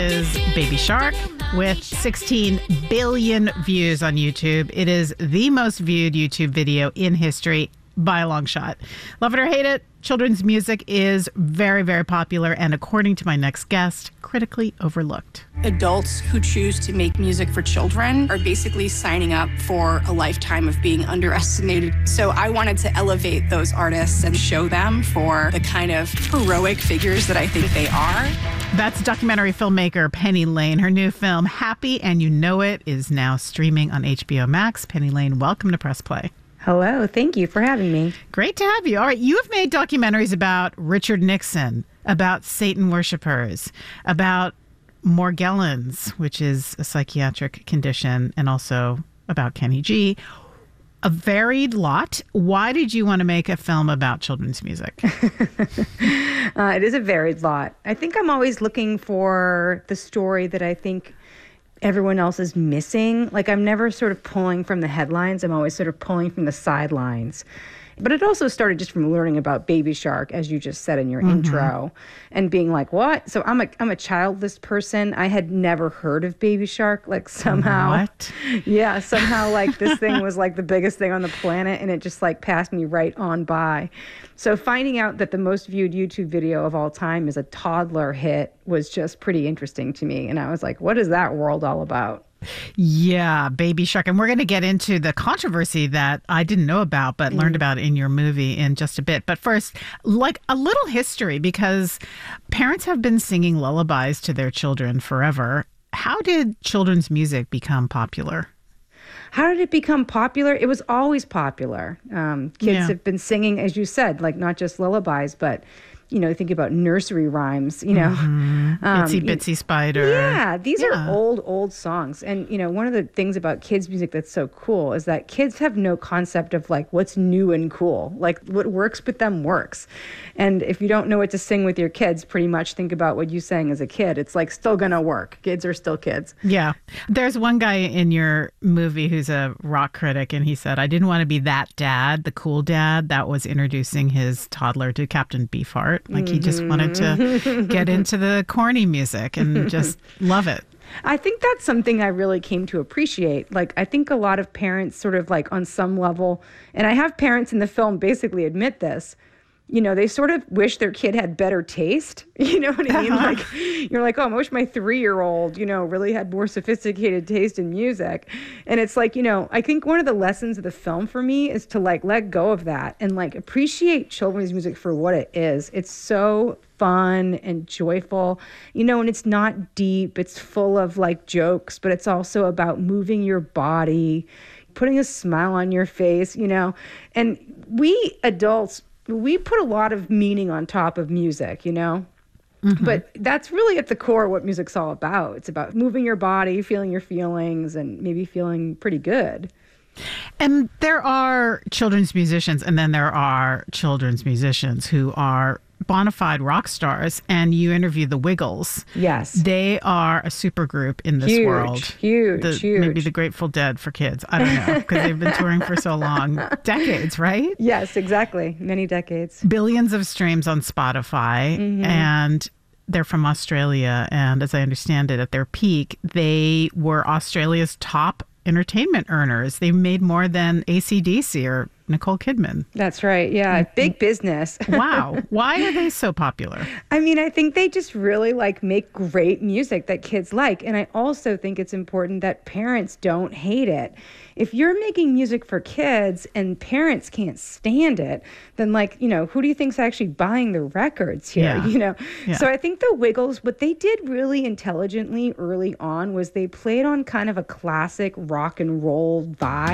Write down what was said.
Is Baby Shark with 16 billion views on YouTube. It is the most viewed YouTube video in history by a long shot. Love it or hate it, children's music is very, very popular and, according to my next guest, critically overlooked. Adults who choose to make music for children are basically signing up for a lifetime of being underestimated. So I wanted to elevate those artists and show them for the kind of heroic figures that I think they are. That's documentary filmmaker Penny Lane. Her new film, Happy and You Know It, is now streaming on HBO Max. Penny Lane, welcome to Press Play. Hello. Thank you for having me. Great to have you. All right. You have made documentaries about Richard Nixon, about Satan worshipers, about Morgellons, which is a psychiatric condition, and also about Kenny G. A varied lot. Why did you want to make a film about children's music? It is a varied lot. I think I'm always looking for the story that I think everyone else is missing. Like, I'm never sort of pulling from the headlines. I'm always sort of pulling from the sidelines. But it also started just from learning about Baby Shark, as you just said in your intro, and being like, what? So I'm a childless person. I had never heard of Baby Shark. Like, somehow. What? Yeah, somehow, like, this thing was like the biggest thing on the planet, and it just like passed me right on by. So finding out that the most viewed YouTube video of all time is a toddler hit was just pretty interesting to me. And I was like, what is that world all about? Yeah, Baby Shark. And we're going to get into the controversy that I didn't know about, but learned about in your movie in just a bit. But first, like, a little history, because parents have been singing lullabies to their children forever. How did children's music become popular? How did it become popular? It was always popular. Kids have been singing, as you said, like not just lullabies, but think about nursery rhymes, Itsy Bitsy Spider. Yeah, these are old songs. And, one of the things about kids' music that's so cool is that kids have no concept of like what's new and cool. Like what works with them works. And if you don't know what to sing with your kids, pretty much think about what you sang as a kid. It's like still going to work. Kids are still kids. Yeah. There's one guy in your movie who's a rock critic, and he said, I didn't want to be that dad, the cool dad that was introducing his toddler to Captain Beefheart. Like, he just wanted to get into the corny music and just love it. I think that's something I really came to appreciate. Like, I think a lot of parents sort of like on some level, and I have parents in the film basically admit this, they sort of wish their kid had better taste. You know what I mean? Like, you're like, oh, I wish my 3-year-old, really had more sophisticated taste in music. And it's like, I think one of the lessons of the film for me is to like let go of that and like appreciate children's music for what it is. It's so fun and joyful, and it's not deep. It's full of like jokes, but it's also about moving your body, putting a smile on your face, and we adults, we put a lot of meaning on top of music, But that's really at the core what music's all about. It's about moving your body, feeling your feelings, and maybe feeling pretty good. And there are children's musicians, and then there are children's musicians who are bona fide rock stars, and you interview the Wiggles. Yes. They are a super group in this world. Huge. Maybe the Grateful Dead for kids. I don't know, because they've been touring for so long. Decades, right? Yes, exactly. Many decades. Billions of streams on Spotify, and they're from Australia. And as I understand it, at their peak, they were Australia's top entertainment earners. They made more than AC/DC or Nicole Kidman. That's right. Yeah. Big business. Wow. Why are they so popular? I mean, I think they just really like make great music that kids like. And I also think it's important that parents don't hate it. If you're making music for kids and parents can't stand it, then like, who do you think's actually buying the records here? Yeah. So I think the Wiggles, what they did really intelligently early on was they played on kind of a classic rock and roll vibe.